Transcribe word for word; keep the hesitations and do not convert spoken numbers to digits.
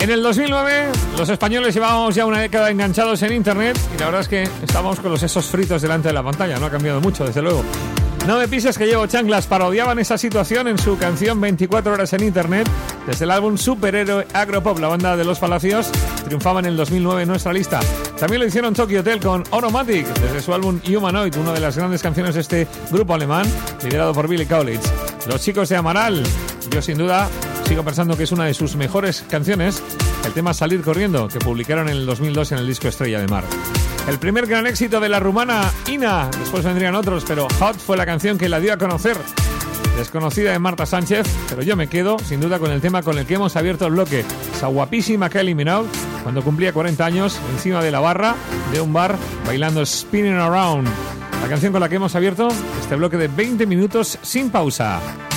En el dos mil nueve, los españoles llevábamos ya una década enganchados en Internet y la verdad es que estábamos con los sesos fritos delante de la pantalla. No ha cambiado mucho, desde luego. No me pises que llevo chanclas parodiaban esa situación en su canción veinticuatro horas en Internet. Desde el álbum Superhéroe Agropop, la banda de Los Palacios triunfaba en el dos mil nueve en nuestra lista. También lo hicieron Tokyo Hotel con Automatic, desde su álbum Humanoid, una de las grandes canciones de este grupo alemán, liderado por Billy Collins. Los chicos de Amaral, yo sin duda sigo pensando que es una de sus mejores canciones, el tema Salir Corriendo, que publicaron en el dos mil dos en el disco Estrella de Mar. El primer gran éxito de la rumana Ina, después vendrían otros, pero Hot fue la canción que la dio a conocer. Desconocida de Marta Sánchez, pero yo me quedo sin duda con el tema con el que hemos abierto el bloque. Esa guapísima Kylie Minogue, cuando cumplía cuarenta años, encima de la barra de un bar, bailando Spinning Around. La canción con la que hemos abierto este bloque de veinte minutos sin pausa.